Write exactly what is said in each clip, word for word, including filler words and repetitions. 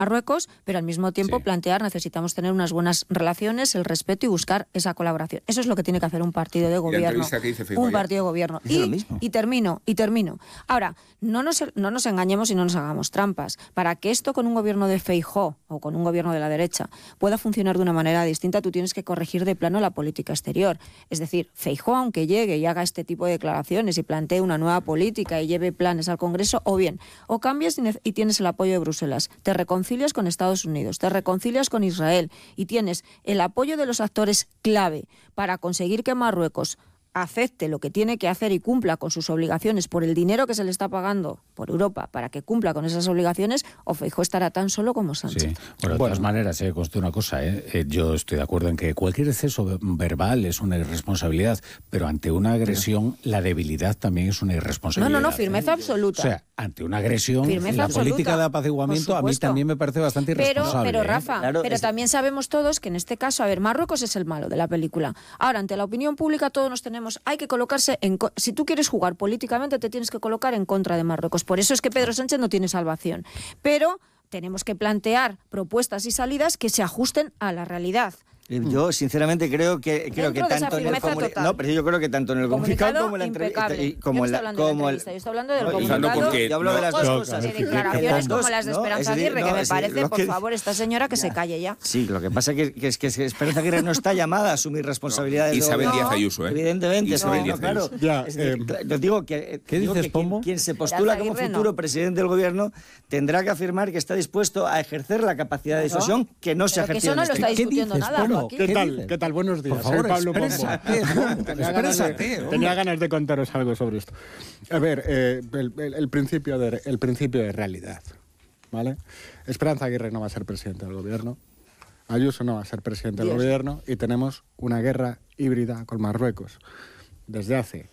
Marruecos, pero al mismo tiempo sí. plantear necesitamos tener unas buenas relaciones, el respeto y buscar esa colaboración. Eso es lo que tiene que hacer un partido de gobierno. Un partido de gobierno. Y, y termino, y termino. Ahora, no nos, no nos engañemos y no nos hagamos trampas. Para que esto con un gobierno de Feijóo o con un gobierno de la derecha pueda funcionar de una manera distinta, tú tienes que corregir de plano la política exterior. Es decir, Feijóo, aunque llegue y haga este tipo de declaraciones y plantee una nueva política y lleve planes al Congreso, o bien, o cambias y, y tienes el apoyo de Bruselas, te reconcilias con Estados Unidos, te reconcilias con Israel y tienes el apoyo de los actores clave para conseguir que Marruecos acepte lo que tiene que hacer y cumpla con sus obligaciones por el dinero que se le está pagando por Europa para que cumpla con esas obligaciones, o Feijóo estará tan solo como Sánchez. Sí. Bueno, de bueno, todas maneras, eh, conste una cosa, eh, eh, yo estoy de acuerdo en que cualquier exceso verbal es una irresponsabilidad, pero ante una agresión, la debilidad también es una irresponsabilidad. No, no, no, firmeza ¿eh? absoluta. O sea, ante una agresión, firmeza la absoluta, política de apaciguamiento a mí también me parece bastante irresponsable. Pero, pero Rafa, ¿eh? claro, pero es... también sabemos todos que en este caso, a ver, Marruecos es el malo de la película. Ahora, ante la opinión pública todos nos tenemos, hay que colocarse en, si tú quieres jugar políticamente te tienes que colocar en contra de Marruecos. Por eso es que Pedro Sánchez no tiene salvación. Pero tenemos que plantear propuestas y salidas que se ajusten a la realidad. Yo sinceramente creo que creo que tanto en el comunicado, no, pero yo creo que tanto en el comunicado como en la entrevista y como en la como el yo estoy hablando del no, comunicado. Porque yo hablo de las dos no, cosas. De declaraciones como las de Esperanza no, Aguirre, no, que me es, parece, por que, favor, esta señora que ya. se calle ya. Sí, lo que pasa que, que es que Esperanza Aguirre no está llamada a asumir responsabilidades. No, Isabel Díaz Ayuso, ¿eh? Evidentemente, Isabel no, Díaz claro. Ayuso. Ya, eh, yo digo que ¿qué dices, Pombo? Quien se postula como futuro presidente del gobierno tendrá que afirmar que está dispuesto a ejercer la capacidad de disuasión que no se ha ejercido. Eso no lo está discutiendo nada. ¿Qué tal? ¿Qué tal? Buenos días. Soy Pablo Pombo. Tenía ganas, de, tenía ganas de contaros algo sobre esto. A ver, eh, el, el, el, principio de, el principio de realidad, ¿vale? Esperanza Aguirre no va a ser presidente del gobierno, Ayuso no va a ser presidente del gobierno y tenemos una guerra híbrida con Marruecos desde hace,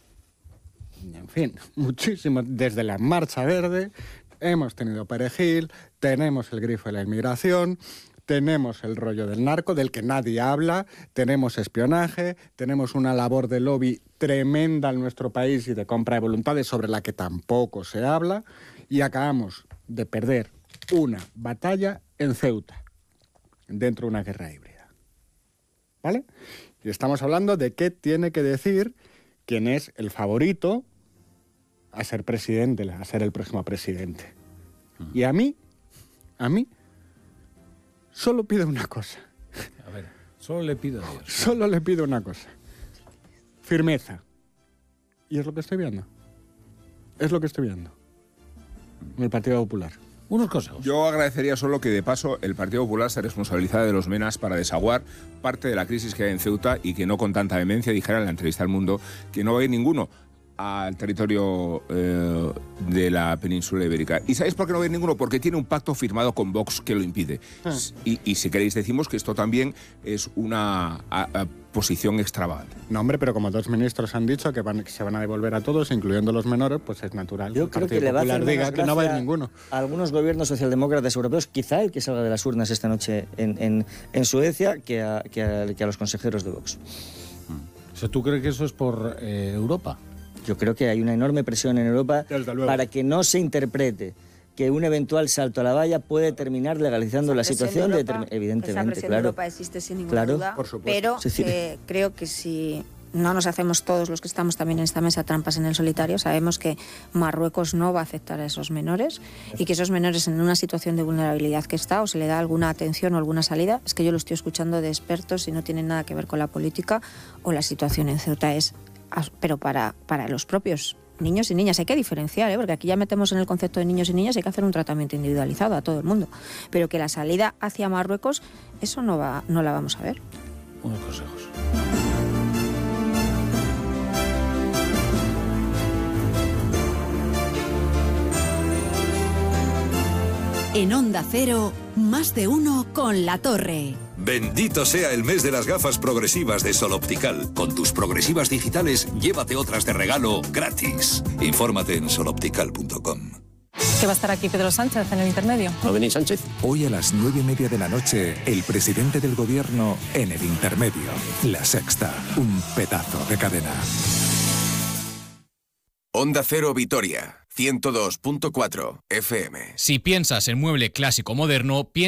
en fin, muchísimo, desde la Marcha Verde, hemos tenido Perejil, tenemos el grifo de la inmigración, tenemos el rollo del narco, del que nadie habla, tenemos espionaje, tenemos una labor de lobby tremenda en nuestro país y de compra de voluntades sobre la que tampoco se habla, y acabamos de perder una batalla en Ceuta, dentro de una guerra híbrida. ¿Vale? Y estamos hablando de qué tiene que decir quién es el favorito a ser presidente, a ser el próximo presidente. Y a mí, a mí, solo pido una cosa. A ver, solo le pido a Dios. Solo le pido una cosa. Firmeza. Y es lo que estoy viendo. Es lo que estoy viendo. En el Partido Popular. Unos consejos. Yo agradecería solo que, de paso, el Partido Popular se responsabilizara de los MENAs para desaguar parte de la crisis que hay en Ceuta y que no con tanta vehemencia dijera en la entrevista al Mundo que no va a ir ninguno al territorio eh, de la península ibérica. ¿Y sabéis por qué no va a ir ninguno? Porque tiene un pacto firmado con Vox que lo impide. Ah. Y, y si queréis decimos que esto también es una a, a posición extravagante. No, hombre, pero como dos ministros han dicho que, van, que se van a devolver a todos, incluyendo los menores, pues es natural. Yo creo que le va a hacer diga que no va a ir ninguno. A algunos gobiernos socialdemócratas europeos, quizá el que salga de las urnas esta noche en, en, en Suecia, que a, que, a, que a los consejeros de Vox. O sea, ¿tú crees que eso es por eh, Europa? Yo creo que hay una enorme presión en Europa para que no se interprete que un eventual salto a la valla puede terminar legalizando la situación. De Europa, de, evidentemente, esa presión claro. de Europa existe sin ninguna claro, duda, por supuesto. pero sí, sí. Eh, creo que si no nos hacemos todos los que estamos también en esta mesa trampas en el solitario, sabemos que Marruecos no va a aceptar a esos menores y que esos menores en una situación de vulnerabilidad que está o se le da alguna atención o alguna salida, es que yo lo estoy escuchando de expertos y no tiene nada que ver con la política o la situación en Ceuta es... pero para, para los propios niños y niñas hay que diferenciar, ¿eh? Porque aquí ya metemos en el concepto de niños y niñas, hay que hacer un tratamiento individualizado a todo el mundo, pero que la salida hacia Marruecos, eso no va, no la vamos a ver. Unos consejos. En Onda Cero, más de uno con La Torre. Bendito sea el mes de las gafas progresivas de Sol Optical. Con tus progresivas digitales, llévate otras de regalo gratis. Infórmate en sol optical punto com. ¿Que va a estar aquí Pedro Sánchez en el intermedio? ¿No venís, Sánchez? Hoy a las nueve y media de la noche, el presidente del gobierno en el intermedio. La Sexta, un pedazo de cadena. Onda Cero Vitoria, ciento dos punto cuatro F M. Si piensas en mueble clásico moderno, piensa